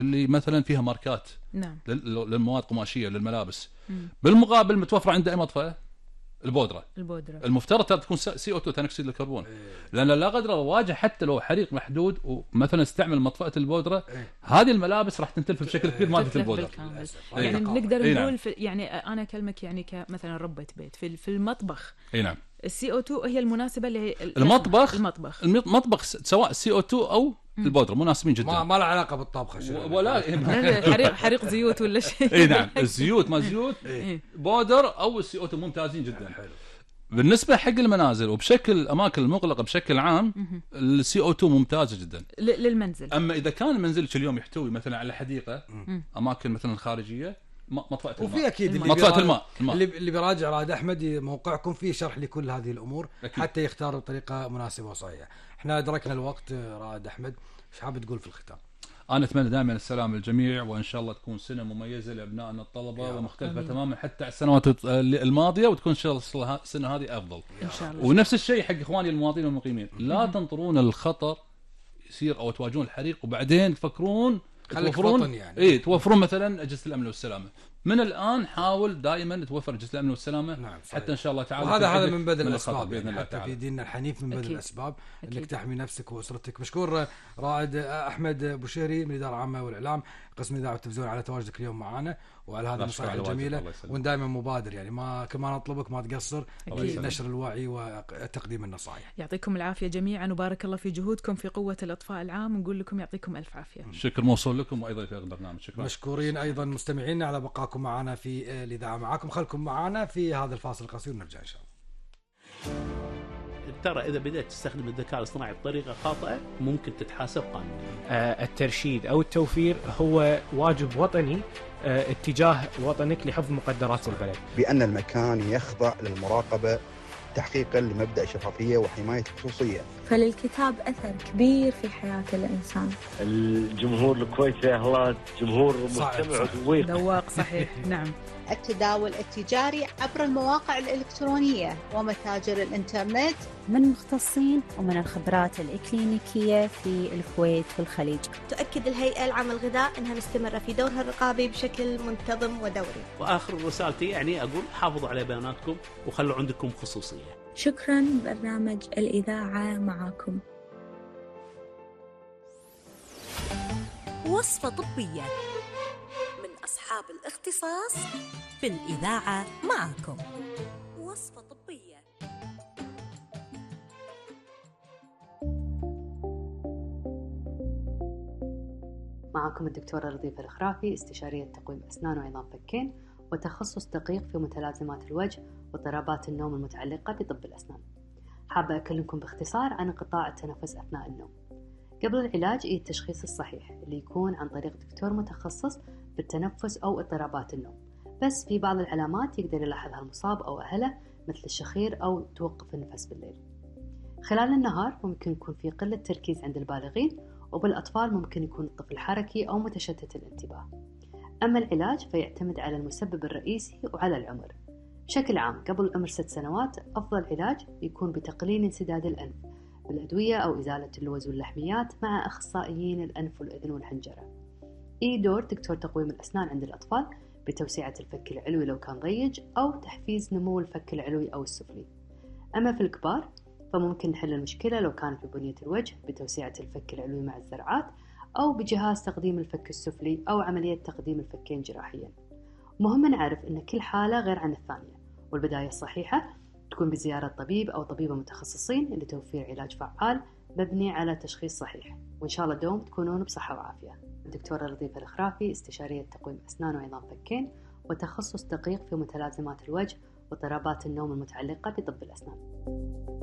اللي مثلا فيها ماركات نعم. للمواد قماشيه للملابس. بالمقابل متوفره عنده اي مطفاه؟ البودره. المفترض تكون CO2 ثاني اكسيد الكربون. لان لا قدر واجه حتى لو حريق محدود ومثلا استعمل مطفاه البودره، هذه الملابس راح تنتلف بشكل كبير ماده البودره. يعني نقدر نقول يعني انا اكلمك يعني كمثلا ربة بيت في المطبخ. اي نعم. CO2 هي المناسبه المطبخ سواء CO2 او البودره مناسبين جدا. ما له علاقه بالطبخ ولا حريق زيوت ولا شيء. اي نعم. الزيوت ما زيوت بودر او CO2 ممتازين جدا. حلو. بالنسبه حق المنازل وبشكل الاماكن المغلقه بشكل عام CO2 ممتازه جدا للمنزل. اما اذا كان منزلك اليوم يحتوي مثلا على حديقه اماكن مثلا خارجيه مطفأة الماء. وفي اكيد مطفأة الماء اللي بيراجع رائد احمد موقعكم فيه شرح لكل هذه الامور أكيد. حتى يختار بطريقه مناسبه وصحيحه. احنا ادركنا الوقت رائد احمد، ايش حاب تقول في الختام؟ انا اتمنى دائما السلام للجميع، وان شاء الله تكون سنه مميزه لابنائنا الطلبه ومختلفه تماما حتى السنوات الماضيه، وتكون ان شاء الله السنه هذه افضل ان شاء الله. ونفس الشيء حق اخواني المواطنين والمقيمين، لا تنطرون الخطر يصير او تواجهون الحريق وبعدين تفكرون توفرون يعني. توفرون مثلا اجهزه الامن والسلامه. من الان حاول دائما توفر اجهزه الامن والسلامه. نعم حتى ان شاء الله تعالى. وهذا من بدل الاسباب باذن الله تعالى. في ديننا الحنيف من بدل الاسباب انك تحمي نفسك واسرتك. مشكور رائد احمد بوشيري من الاداره العامه والاعلام قسم الاذاعه والتلفزيون على تواجدك اليوم معنا وعلى هذه النصائح الجميله، وان دائما مبادر يعني ما كل ما نطلبك ما تقصر في نشر الوعي وتقديم النصائح. يعطيكم العافيه جميعا وبارك الله في جهودكم في قوه الاطفاء العام، ونقول لكم يعطيكم الف عافيه. شكر موصول لكم وايضا في البرنامج. شكرا. مشكورين ايضا مستمعينا على بقائكم معنا في الاذاعه. معكم خلكم معنا في هذا الفاصل القصير ونرجع ان شاء الله. ترى إذا بدأت تستخدم الذكاء الاصطناعي بطريقة خاطئة ممكن تتحاسب قانونيا. الترشيد أو التوفير هو واجب وطني اتجاه وطنك لحفظ مقدرات البلد، بأن المكان يخضع للمراقبة تحقيقا لمبدأ الشفافية وحماية الخصوصية. فللكتاب أثر كبير في حياة الإنسان. الجمهور الكويتي الله جمهور مستمع وذويق ذواق صحيح. نعم. التداول التجاري عبر المواقع الإلكترونية ومتاجر الإنترنت من مختصين ومن الخبرات الإكلينيكية في الكويت والخليج. تؤكد الهيئة العامة للغذاء أنها مستمرة في دورها الرقابي بشكل منتظم ودوري. وآخر رسالتي يعني أقول حافظوا على بياناتكم وخلوا عندكم خصوصية. شكرا. برنامج الإذاعة معكم. وصفة طبية من أصحاب الاختصاص في الإذاعة معكم. وصفة طبية. معكم الدكتورة لطيفة الخرافي، استشارية تقويم أسنان وعظام فكين، وتخصص دقيق في متلازمات الوجه واضطرابات النوم المتعلقة بطب الأسنان. حابة أكلمكم باختصار عن انقطاع التنفس أثناء النوم. قبل العلاج إيه التشخيص الصحيح اللي يكون عن طريق دكتور متخصص بالتنفس أو اضطرابات النوم، بس في بعض العلامات يقدر يلاحظها المصاب أو أهله مثل الشخير أو توقف النفس بالليل. خلال النهار ممكن يكون في قلة تركيز عند البالغين، وبالأطفال ممكن يكون الطفل حركي أو متشتت الانتباه. أما العلاج فيعتمد على المسبب الرئيسي وعلى العمر. بشكل عام قبل العمر 6 سنوات أفضل علاج يكون بتقليل انسداد الأنف بالأدوية أو إزالة اللوز واللحميات مع أخصائيين الأنف والأذن والحنجرة. دور دكتور تقويم الأسنان عند الأطفال بتوسيعة الفك العلوي لو كان ضيج أو تحفيز نمو الفك العلوي أو السفلي. أما في الكبار فممكن نحل المشكلة لو كانت ببنية الوجه بتوسيعة الفك العلوي مع الزرعات أو بجهاز تقديم الفك السفلي أو عملية تقديم الفكين جراحيا. مهم نعرف أن كل حالة غير عن الثانية، والبداية الصحيحة تكون بزيارة طبيب أو طبيبة متخصصين لتوفير علاج فعال مبني على تشخيص صحيح، وإن شاء الله دوم تكونون بصحة وعافية. الدكتورة لطيفة الخرافي، استشارية تقويم أسنان وعظام فكين، وتخصص دقيق في متلازمات الوجه واضطرابات النوم المتعلقة بطب الأسنان.